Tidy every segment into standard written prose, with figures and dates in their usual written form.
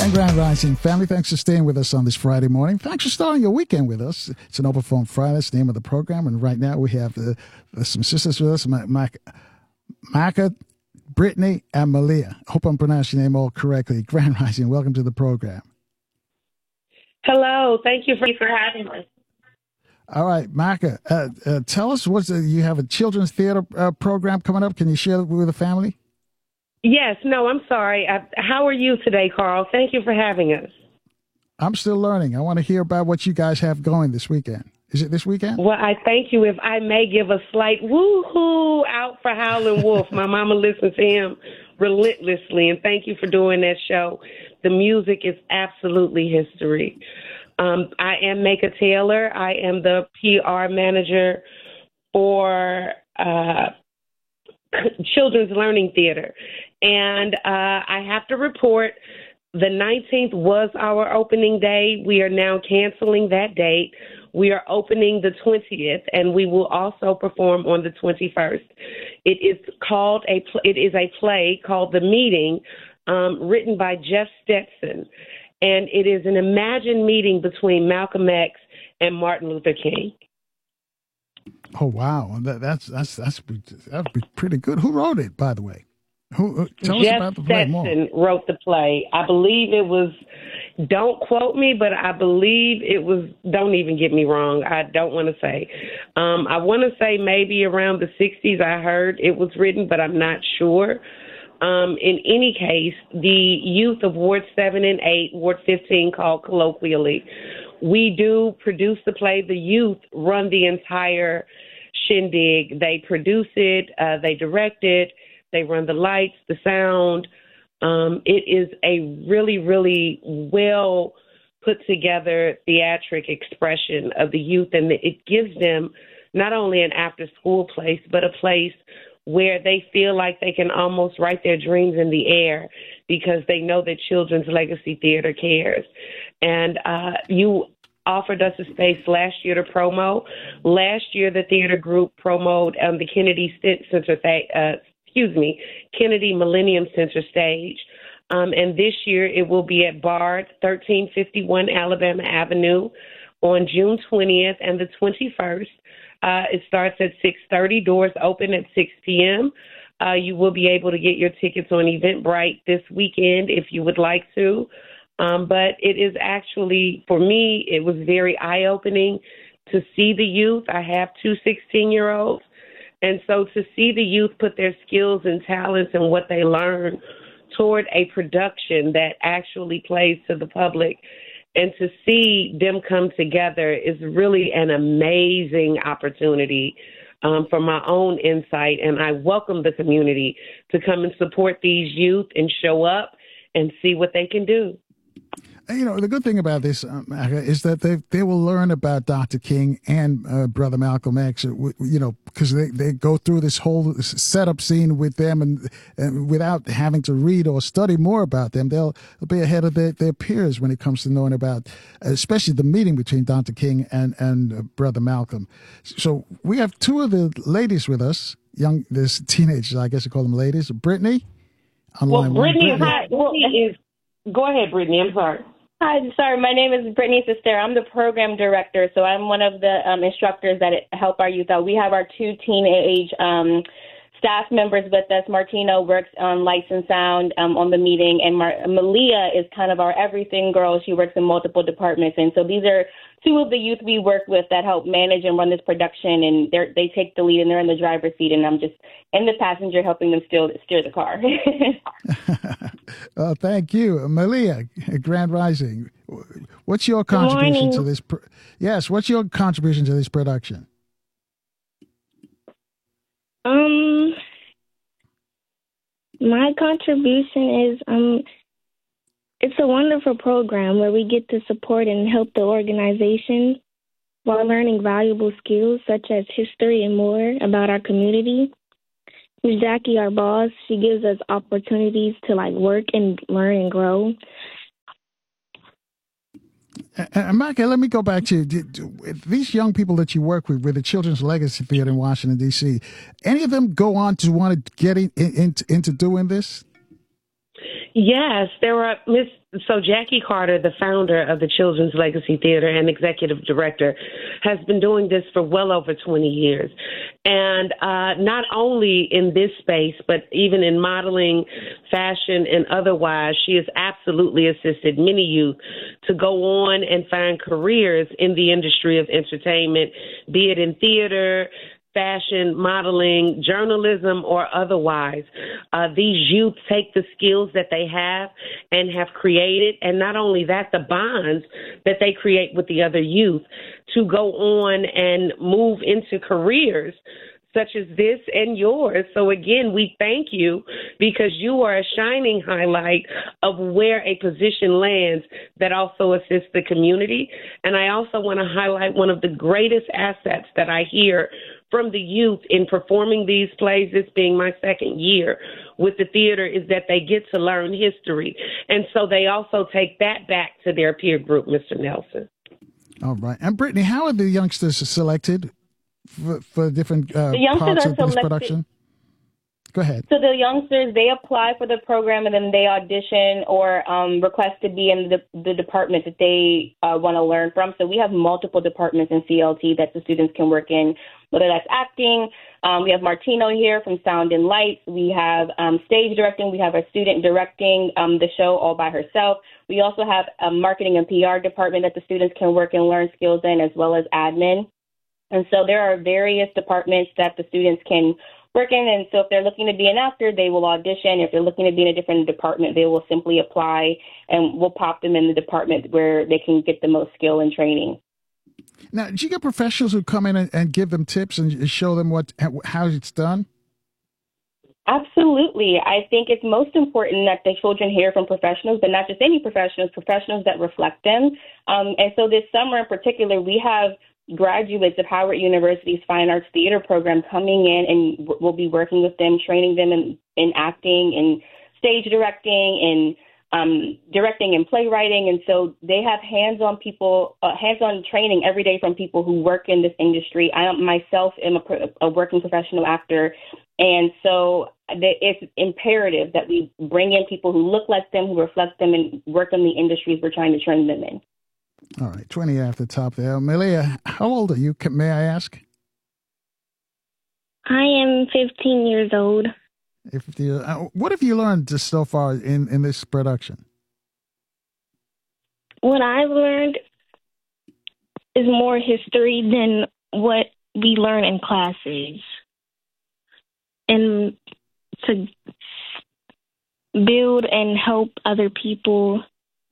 And Grand Rising family, thanks for staying with us on this Friday morning. Thanks for starting your weekend with us. It's an Open Phone Friday. That's the name of the program. And right now we have some sisters with us, Maka, Brittany, and Malia. I hope I'm pronouncing your name all correctly. Grand Rising, welcome to the program. Hello. Thank you for having us. All right, Maka, tell us, you have a children's theater program coming up. Can you share it with the family? Yes. No, I'm sorry. How are you today, Carl? Thank you for having us. I'm still learning. I want to hear about what you guys have going this weekend. Is it this weekend? Well, I thank you. If I may give a slight woo-hoo out for Howlin' Wolf. My mama listens to him relentlessly, and thank you for doing that show. The music is absolutely history. I am Maka Taylor. I am the PR manager for Children's Learning Theater. And I have to report the 19th was our opening day. We are now canceling that date. We are opening the 20th, and we will also perform on the 21st. It is a play called The Meeting, written by Jeff Stetson. And it is an imagined meeting between Malcolm X and Martin Luther King. Oh wow, that'd be pretty good. Who wrote it, by the way? Tell us about the play more. Jeff Stetson wrote the play. I believe it was. Don't quote me, but I believe it was. Don't even get me wrong. I don't want to say. I want to say maybe around the 60s. I heard it was written, but I'm not sure. In any case, the youth of Ward 7 and 8, Ward 15 called colloquially, we do produce the play. The youth run the entire shindig. They produce it, they direct it, they run the lights, the sound. It is a really, really well put together theatric expression of the youth, and it gives them not only an after school place, but a place where they feel like they can almost write their dreams in the air because they know that Children's Legacy Theater cares. And you offered us a space last year to promo. Last year, the theater group promoted the Kennedy Millennium Center stage. And this year, it will be at Bard, 1351 Alabama Avenue on June 20th and the 21st. It starts at 6:30. Doors open at 6 p.m. You will be able to get your tickets on Eventbrite this weekend if you would like to. But it is actually, for me, it was very eye-opening to see the youth. I have two 16-year-olds. And so to see the youth put their skills and talents and what they learn toward a production that actually plays to the public, and to see them come together is really an amazing opportunity for my own insight. And I welcome the community to come and support these youth and show up and see what they can do. You know, the good thing about this is that they will learn about Dr. King and Brother Malcolm X, you know, because they go through this whole setup scene with them, and without having to read or study more about them, they'll be ahead of their peers when it comes to knowing about, especially the meeting between Dr. King and Brother Malcolm. So we have two of the ladies with us, there's teenagers, I guess you call them ladies. Brittany? Well, Brittany is... Go ahead, Brittany. I'm sorry. Hi, sorry. My name is Brittany Sister. I'm the program director, so I'm one of the instructors that help our youth out. We have our two teenage staff members with us. Martino works on lights and sound on the meeting, and Malia is kind of our everything girl. She works in multiple departments, and so these are two of the youth we work with that help manage and run this production, and they take the lead, and they're in the driver's seat, and I'm just in the passenger helping them steer the car. Thank you. Malia, Grand Rising. What's your contribution to this? Yes, what's your contribution to this production? My contribution is it's a wonderful program where we get to support and help the organization while learning valuable skills such as history and more about our community. Ms. Jackie, our boss, she gives us opportunities to work and learn and grow. And Maka, let me go back to these young people that you work with the Children's Legacy Theater in Washington, D.C. Any of them go on to want to get into doing this? Yes, there were So Jackie Carter, the founder of the Children's Legacy Theater and executive director, has been doing this for well over 20 years. And not only in this space, but even in modeling, fashion, and otherwise, she has absolutely assisted many youth to go on and find careers in the industry of entertainment, be it in theater, fashion, modeling, journalism, or otherwise. These youth take the skills that they have and have created, and not only that, the bonds that they create with the other youth to go on and move into careers such as this and yours. So again, we thank you because you are a shining highlight of where a position lands that also assists the community. And I also want to highlight one of the greatest assets that I hear from the youth in performing these plays, this being my second year with the theater, is that they get to learn history. And so they also take that back to their peer group, Mr. Nelson. All right. And Brittany, how are the youngsters selected for different parts of this production? Go ahead. So the youngsters, they apply for the program and then they audition or request to be in the department that they want to learn from. So we have multiple departments in CLT that the students can work in, whether that's acting. We have Martino here from Sound and Lights. We have stage directing. We have a student directing the show all by herself. We also have a marketing and PR department that the students can work and learn skills in, as well as admin. And so there are various departments that the students can work in. And so if they're looking to be an actor, they will audition. If they're looking to be in a different department, they will simply apply, and we'll pop them in the department where they can get the most skill and training. Now, do you get professionals who come in and give them tips and show them how it's done? Absolutely. I think it's most important that the children hear from professionals, but not just any professionals that reflect them. And so this summer in particular, we have graduates of Howard University's Fine Arts Theater program coming in, and we'll be working with them, training them in acting and stage directing and directing and playwriting. And so they have hands-on training every day from people who work in this industry. I myself am a working professional actor. And so it's imperative that we bring in people who look like them, who reflect them, and work in the industries we're trying to train them in. All right, 20 after the top there. Malia, how old are you, may I ask? I am 15 years old. What have you learned just so far in this production? What I've learned is more history than what we learn in classes. And to build and help other people.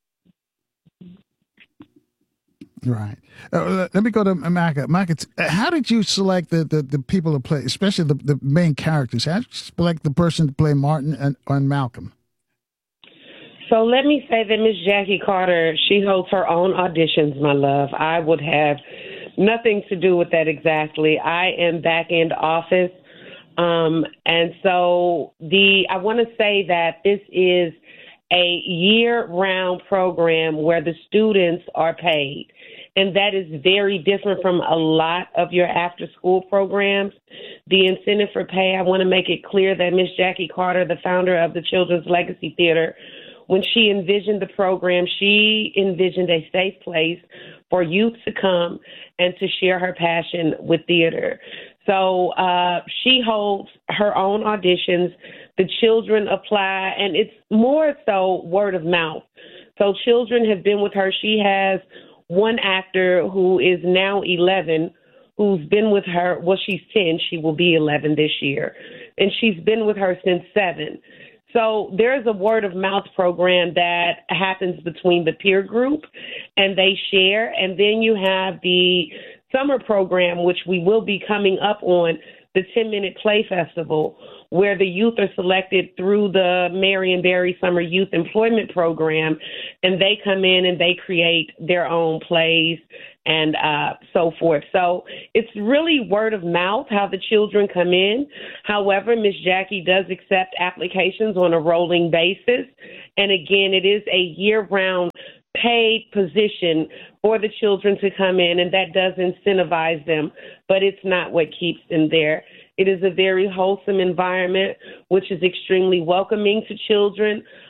Right. Let me go to Maka. Maka, how did you select the people to play, especially the main characters? How did you select the person to play Martin and Malcolm? So let me say that Miss Jackie Carter, she holds her own auditions, my love. I would have nothing to do with that exactly. I am back-end office. And so I want to say that this is a year-round program where the students are paid. And that is very different from a lot of your after-school programs. The incentive for pay, I want to make it clear that Miss Jackie Carter, the founder of the Children's Legacy Theater, when she envisioned the program, she envisioned a safe place for youth to come and to share her passion with theater. So she holds her own auditions. The children apply, and it's more so word of mouth. So children have been with her. She has one actor who is now 11, who's been with her. Well, she's 10. She will be 11 this year. And she's been with her since 7. So there's a word of mouth program that happens between the peer group, and they share. And then you have the summer program, which we will be coming up on, the 10-Minute Play Festival, where the youth are selected through the Marion Barry Summer Youth Employment Program, and they come in and they create their own plays and so forth. So it's really word of mouth how the children come in. However, Miss Jackie does accept applications on a rolling basis. And again, it is a year-round paid position for the children to come in, and that does incentivize them, but it's not what keeps them there. It is a very wholesome environment, which is extremely welcoming to children.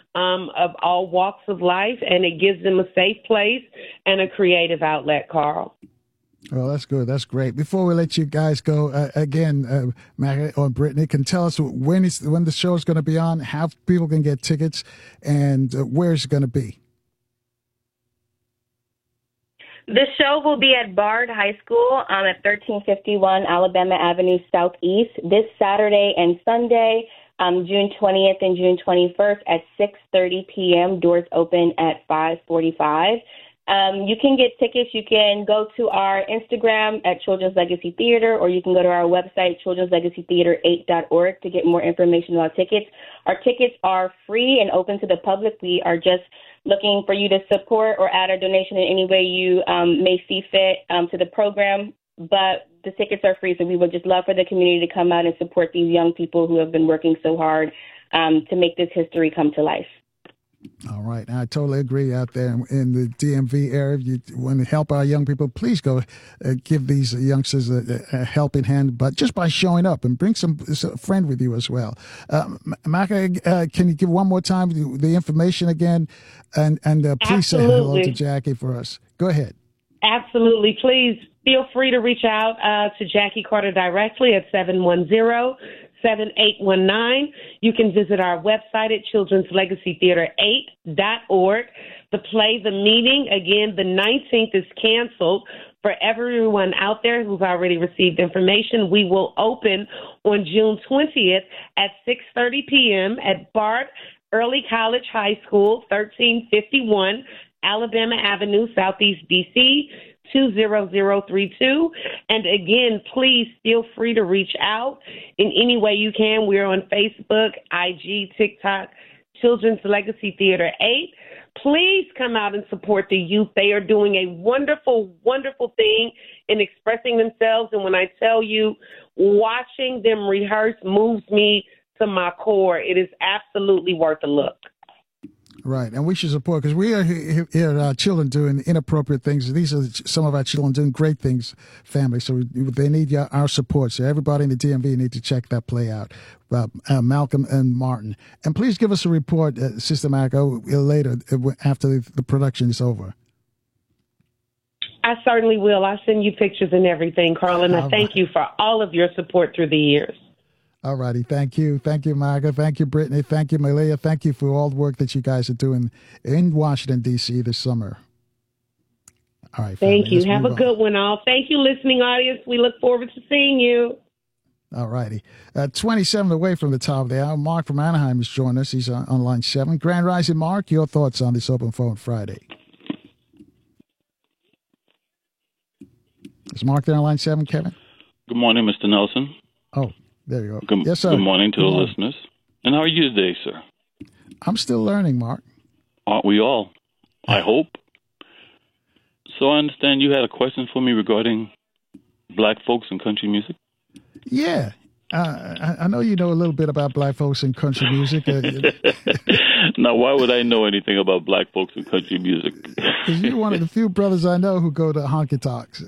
of all walks of life, and it gives them a safe place and a creative outlet, Carl. Well, that's good. That's great. Before we let you guys go, again, Maggie or Brittany, can tell us when the show is going to be on, how people can get tickets, and where it's going to be. The show will be at Bard High School at 1351 Alabama Avenue Southeast this Saturday and Sunday, June 20th and June 21st at 6:30 p.m. Doors open at 5:45. You can get tickets. You can go to our Instagram at Children's Legacy Theater, or you can go to our website, childrenslegacytheater8.org, to get more information about tickets. Our tickets are free and open to the public. We are just looking for you to support or add a donation in any way you may see fit to the program. But the tickets are free, so we would just love for the community to come out and support these young people who have been working so hard to make this history come to life. All right. I totally agree. Out there in the DMV area, if you want to help our young people, please go give these youngsters a helping hand, but just by showing up, and bring a friend with you as well. Maka, can you give one more time the information again? And please say hello to Jackie for us. Go ahead. Absolutely. Please feel free to reach out to Jackie Carter directly at 710-7819. You can visit our website at childrenslegacytheater8.org. The play, The Meeting, again, the 19th is canceled. For everyone out there who's already received information, we will open on June 20th at 6:30 p.m. at Bard Early College High School, 1351 Alabama Avenue, Southeast D.C., 20032. And again, please feel free to reach out in any way you can. We're on Facebook, IG, TikTok, Children's Legacy Theater 8. Please come out and support the youth. They are doing a wonderful, wonderful thing in expressing themselves. And when I tell you, watching them rehearse moves me to my core. It is absolutely worth a look. Right, and we should support, because we are here our children doing inappropriate things. These are some of our children doing great things, family, so they need our support. So everybody in the DMV need to check that play out, Malcolm and Martin. And please give us a report, Sister Marco, later after the production is over. I certainly will. I'll send you pictures and everything, Carl, and I thank you for all of your support through the years. All righty. Thank you. Thank you, Marga. Thank you, Brittany. Thank you, Malia. Thank you for all the work that you guys are doing in Washington, D.C. this summer. All right. Family, thank you. Have a good one, all. Thank you, listening audience. We look forward to seeing you. All righty. 27 away from the top of the hour. Mark from Anaheim is joining us. He's on line 7. Grand Rising, Mark. Your thoughts on this Open Phone Friday? Is Mark there on line 7, Kevin? Good morning, Mr. Nelson. Oh. There you go. Yes, sir. Good morning to the listeners. And how are you today, sir? I'm still learning, Mark. Aren't we all? I hope. So I understand you had a question for me regarding black folks and country music? Yeah. I know you know a little bit about black folks and country music. Now, why would I know anything about black folks and country music? Because you're one of the few brothers I know who go to honky tonks.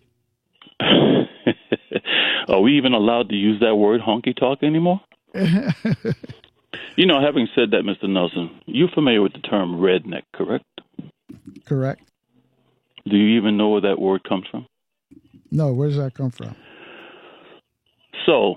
Are we even allowed to use that word honky tonk anymore? You know, having said that, Mr. Nelson, you're familiar with the term redneck, correct? Correct. Do you even know where that word comes from? No, where does that come from? So,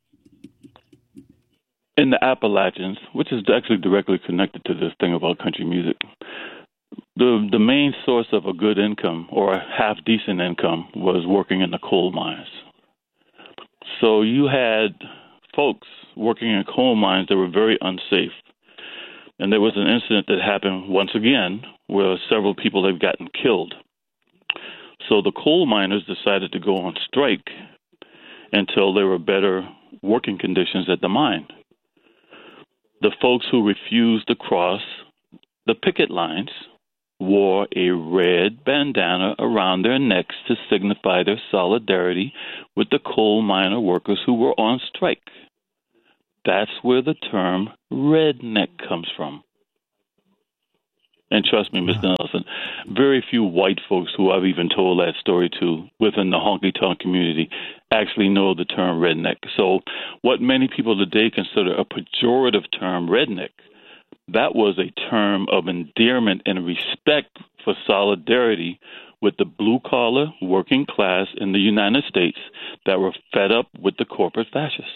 in the Appalachians, which is actually directly connected to this thing about country music, the main source of a good income or a half-decent income was working in the coal mines. So you had folks working in coal mines that were very unsafe. And there was an incident that happened once again where several people had gotten killed. So the coal miners decided to go on strike until there were better working conditions at the mine. The folks who refused to cross the picket lines wore a red bandana around their necks to signify their solidarity with the coal miner workers who were on strike. That's where the term redneck comes from. And trust me, Mr. Nelson, very few white folks who I've even told that story to within the honky-tonk community actually know the term redneck. So what many people today consider a pejorative term, redneck, That was a term of endearment and respect for solidarity with the blue-collar working class in the United States that were fed up with the corporate fascists.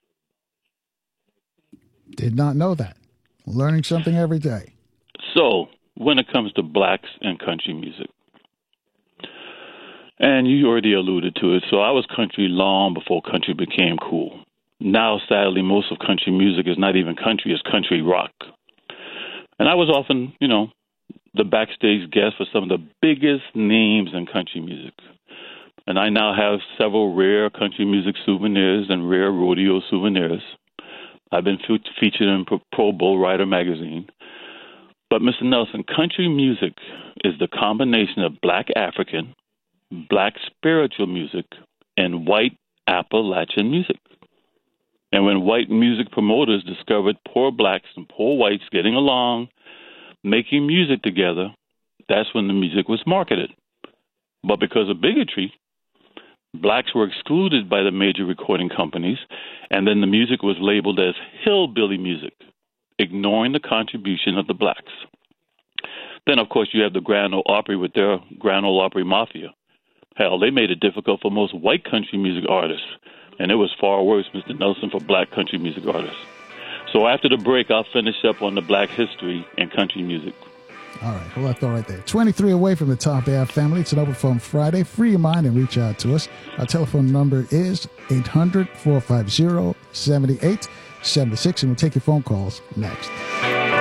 Did not know that. Learning something every day. So, when it comes to blacks and country music, and you already alluded to it, so I was country long before country became cool. Now, sadly, most of country music is not even country, it's country rock. And I was often, the backstage guest for some of the biggest names in country music. And I now have several rare country music souvenirs and rare rodeo souvenirs. I've been featured in Pro Bull Rider magazine. But, Mr. Nelson, country music is the combination of black African, black spiritual music, and white Appalachian music. And when white music promoters discovered poor blacks and poor whites getting along, making music together, that's when the music was marketed. But because of bigotry, blacks were excluded by the major recording companies, and then the music was labeled as hillbilly music, ignoring the contribution of the blacks. Then, of course, you have the Grand Ole Opry with their Grand Ole Opry Mafia. Hell, they made it difficult for most white country music artists, and it was far worse, Mr. Nelson, for black country music artists. So after the break, I'll finish up on the black history and country music. All right, hold that thought right there. 23 away from the Top Ave family. It's an Open Phone Friday. Free your mind and reach out to us. Our telephone number is 800-450-7876, and we'll take your phone calls next.